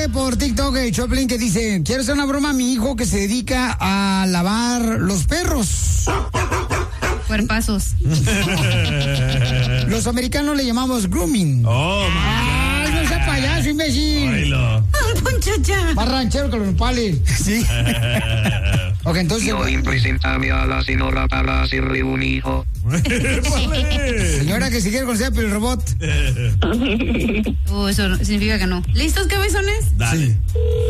mensaje por TikTok de Choplin que dice: quiero hacer una broma a mi hijo que se dedica a lavar los perros. Cuerpazos. Los americanos le llamamos grooming. Oh, ¡ay, no sea payaso, imbécil! Bailo. Más ranchero que los nopales. Sí. Ok, entonces. Yo impresentarme a la señora para hacerle un hijo. Señora que si quiere conocer el robot. Eso significa que no. ¿Listos, cabezones? Dale. Sí.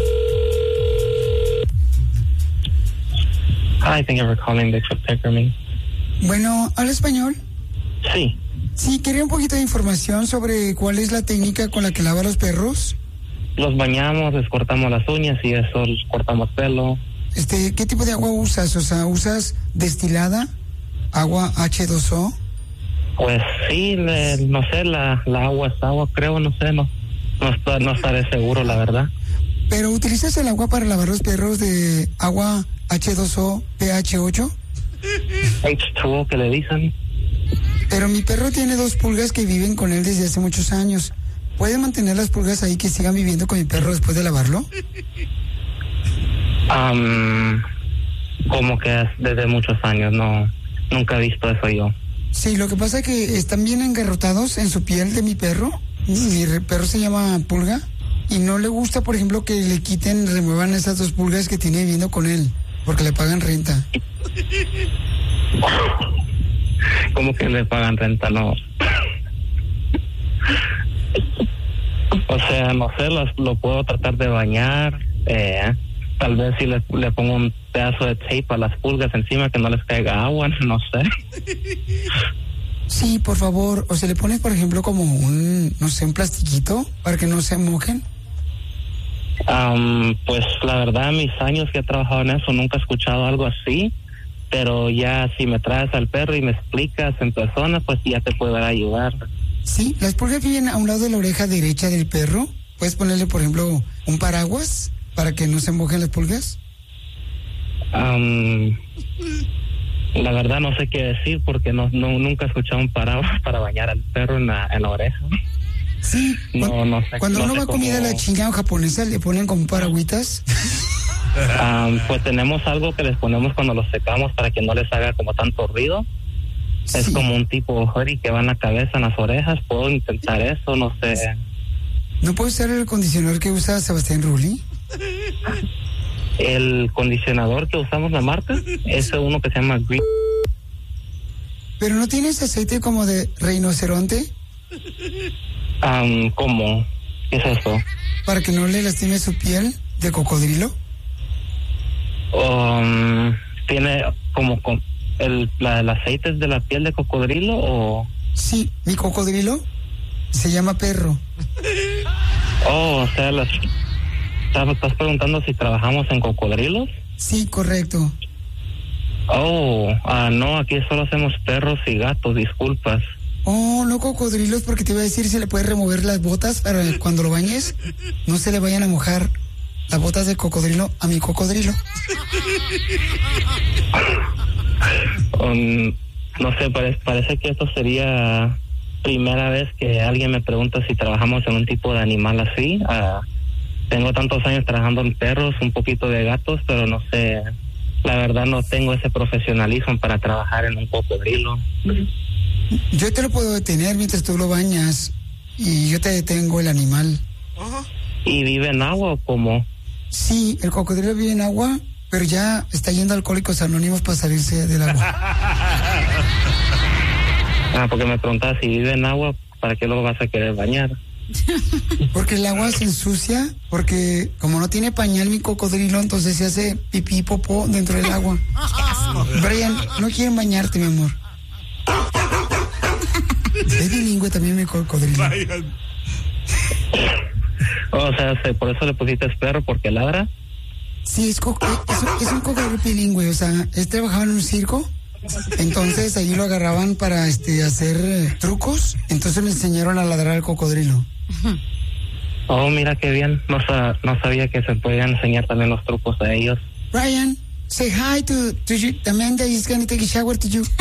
Hi, thank you for calling Bigfoot Pet Grooming. Bueno, ¿habla español? Sí. Sí, quería un poquito de información sobre cuál es la técnica con la que lava los perros. Los bañamos, les cortamos las uñas y eso, les cortamos pelo. ¿Qué tipo de agua usas? O sea, ¿usas destilada? ¿Agua H2O? Pues sí, no sé, la agua es agua, creo, no sé, no estaré seguro, la verdad. ¿Pero utilizas el agua para lavar los perros de agua H2O pH 8? H2O que le dicen. Pero mi perro tiene 2 pulgas que viven con él desde hace muchos años. ¿Puede mantener las pulgas ahí que sigan viviendo con mi perro después de lavarlo? Como que desde muchos años, nunca he visto eso yo. Sí, lo que pasa es que están bien engarrotados en su piel de mi perro. Mi perro se llama Pulga y no le gusta, por ejemplo, que le remuevan esas 2 pulgas que tiene viviendo con él, porque le pagan renta. ¿Cómo que le pagan renta? No. O sea, no sé, lo puedo tratar de bañar. Tal vez si le pongo un pedazo de tape a las pulgas encima que no les caiga agua, no sé. Sí, por favor. O se le pones, por ejemplo, como un plastiquito para que no se mojen. Pues la verdad, mis años que he trabajado en eso, nunca he escuchado algo así. Pero ya si me traes al perro y me explicas en persona, pues ya te puedo ayudar. Sí, las pulgas viven a un lado de la oreja derecha del perro. Puedes ponerle, por ejemplo, un paraguas para que no se mojen las pulgas. La verdad no sé qué decir porque nunca he escuchado un paraguas para bañar al perro en la oreja. Sí, no sé. Cuando uno va a comida a la chingada japonesa, le ponen como paragüitas. Pues tenemos algo que les ponemos cuando los secamos para que no les haga como tanto ruido. Sí. Es como un tipo hoodie que va en la cabeza, en las orejas. Puedo intentar eso, no sé. ¿No puede ser el acondicionador que usa Sebastián Rulli? El acondicionador que usamos la marca es uno que se llama Green. ¿Pero no tienes aceite como de rinoceronte? ¿Cómo? ¿Qué es eso? ¿Para que no le lastime su piel de cocodrilo? ¿Tiene como el aceite es de la piel de cocodrilo o...? Sí, mi cocodrilo se llama Perro. O sea, ¿estás preguntando si trabajamos en cocodrilos? Sí, correcto. No, aquí solo hacemos perros y gatos, disculpas. No cocodrilos, porque te iba a decir si le puedes remover las botas para cuando lo bañes no se le vayan a mojar las botas de cocodrilo a mi cocodrilo. No sé, parece que esto sería primera vez que alguien me pregunta si trabajamos en un tipo de animal así. Tengo tantos años trabajando en perros, un poquito de gatos, pero no sé, la verdad no tengo ese profesionalismo para trabajar en un cocodrilo. Yo te lo puedo detener mientras tú lo bañas y yo te detengo el animal. ¿Y vive en agua o cómo? Sí, el cocodrilo vive en agua, pero ya está yendo a Alcohólicos Anónimos para salirse del agua. Porque me preguntaba si vive en agua, ¿para qué lo vas a querer bañar? Porque el agua se ensucia, porque como no tiene pañal mi cocodrilo, entonces se hace pipí y popó dentro del agua. Brian, no quieren bañarte, mi amor. Es bilingüe también mi cocodrilo. O sea, por eso le pusiste perro, porque ladra. Sí, es un cocodrilo bilingüe, o sea, trabajaba en un circo, entonces ahí lo agarraban para hacer trucos, entonces le enseñaron a ladrar al cocodrilo. Mira qué bien, no sabía que se podían enseñar también los trucos a ellos. Ryan, say hi to you, the man that is gonna take a shower to you.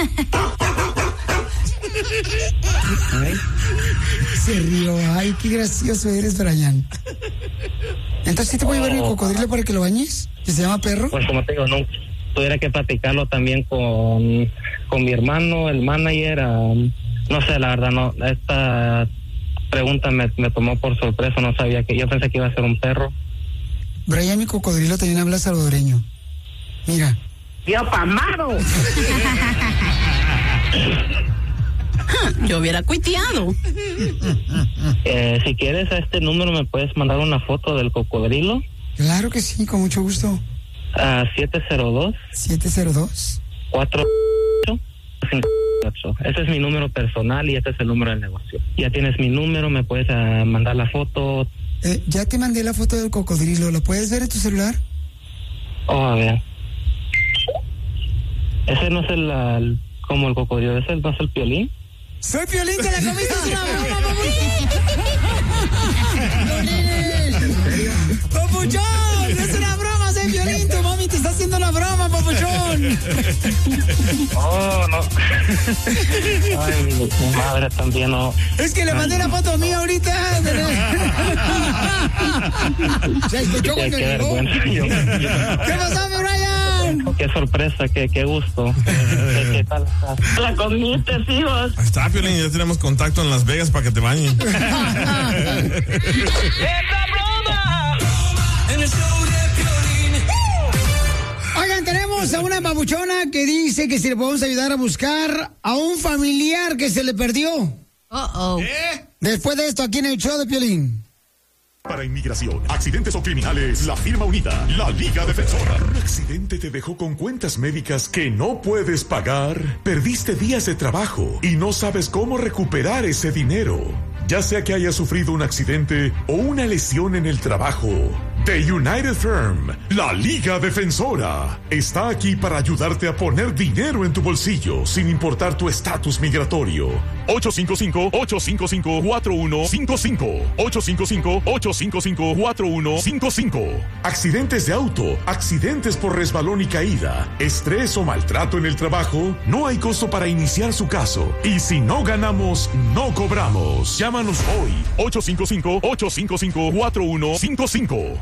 Se rió. Ay, qué gracioso eres, Brian. Entonces, ¿sí te voy a llevar el cocodrilo para que lo bañes? ¿Que se llama perro? Pues como te digo, no tuviera que platicarlo también con mi hermano, el manager. No sé, la verdad, no. Esta pregunta me tomó por sorpresa, no sabía que yo pensé que iba a ser un perro. Brian, mi cocodrilo también habla salvadoreño. Mira. ¡Dios pamado! Yo hubiera cuiteado. Si quieres, a este número me puedes mandar una foto del cocodrilo. Claro que sí, con mucho gusto. 702 4858. Ese es mi número personal y este es el número del negocio. Ya tienes mi número, me puedes mandar la foto. Ya te mandé la foto del cocodrilo, ¿la puedes ver en tu celular? A ver. Ese no es como el cocodrilo, ese no es el Piolín. ¡Soy Piolín, te la comiste, es una broma, papuchón! ¡No es una broma, soy Piolín! ¡Tu mami te está haciendo una broma, papuchón! No. Ay, mi madre también no. Es que le mandé una foto mía ahorita. Se escuchó cuando llegó. ¿Qué pasó, mi Brian? Qué sorpresa, qué gusto. ¿Qué tal estás? La comiste, hijos. Ahí está, Piolín, ya tenemos contacto en Las Vegas para que te bañen. ¡Esta broma! En el show de Piolín. Oigan, tenemos a una babuchona que dice que si le podemos ayudar a buscar a un familiar que se le perdió. Después de esto, aquí en el show de Piolín. Para inmigración, accidentes o criminales, la firma unida, la Liga Defensora. ¿Un accidente te dejó con cuentas médicas que no puedes pagar? ¿Perdiste días de trabajo y no sabes cómo recuperar ese dinero? Ya sea que hayas sufrido un accidente o una lesión en el trabajo, The United Firm, la Liga Defensora, está aquí para ayudarte a poner dinero en tu bolsillo sin importar tu estatus migratorio. 855-855-4155. 855-855-4155. Accidentes de auto, accidentes por resbalón y caída, estrés o maltrato en el trabajo, no hay costo para iniciar su caso. Y si no ganamos, no cobramos. Llámanos hoy. 855-855-4155.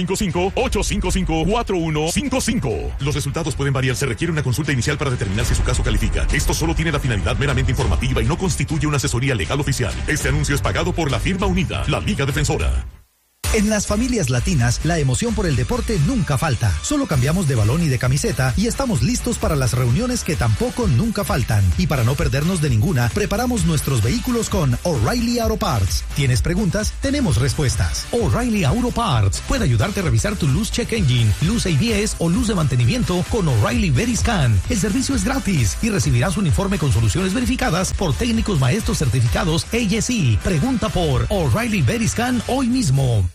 855-855-4155. Los resultados pueden variar. Se requiere una consulta inicial para determinar si su caso califica. Esto solo tiene la finalidad meramente informativa y no constituye una asesoría legal oficial. Este anuncio es pagado por la firma unida, la Liga Defensora. En las familias latinas, la emoción por el deporte nunca falta. Solo cambiamos de balón y de camiseta y estamos listos para las reuniones que tampoco nunca faltan. Y para no perdernos de ninguna, preparamos nuestros vehículos con O'Reilly Auto Parts. ¿Tienes preguntas? Tenemos respuestas. O'Reilly Auto Parts puede ayudarte a revisar tu luz check engine, luz ABS o luz de mantenimiento con O'Reilly VeriScan. El servicio es gratis y recibirás un informe con soluciones verificadas por técnicos maestros certificados ASE. Pregunta por O'Reilly VeriScan hoy mismo.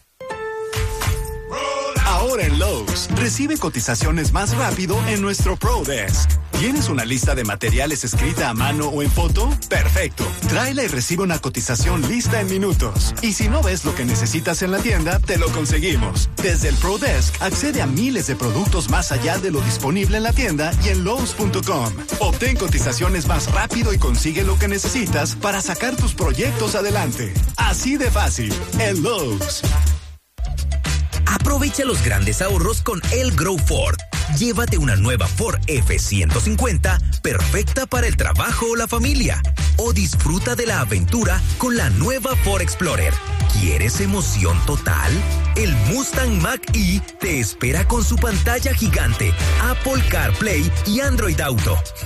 Ahora en Lowe's, recibe cotizaciones más rápido en nuestro Pro Desk. ¿Tienes una lista de materiales escrita a mano o en foto? ¡Perfecto! Tráela y recibe una cotización lista en minutos. Y si no ves lo que necesitas en la tienda, te lo conseguimos. Desde el Pro Desk, accede a miles de productos más allá de lo disponible en la tienda y en Lowe's.com. Obtén cotizaciones más rápido y consigue lo que necesitas para sacar tus proyectos adelante. Así de fácil, en Lowe's. Aprovecha los grandes ahorros con El Grow Ford. Llévate una nueva Ford F-150 perfecta para el trabajo o la familia. O disfruta de la aventura con la nueva Ford Explorer. ¿Quieres emoción total? El Mustang Mach-E te espera con su pantalla gigante, Apple CarPlay y Android Auto.